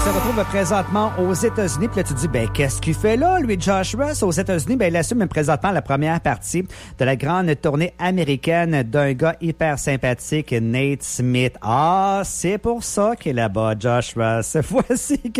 se retrouve présentement aux États-Unis. Puis là, tu te dis, ben, qu'est-ce qu'il fait là, lui, Josh Russ, aux États-Unis? Ben, il assume présentement la première partie de la grande tournée américaine d'un gars hyper sympathique, Nate Smith. Ah, c'est pour ça qu'il est là-bas, Josh Russ. Voici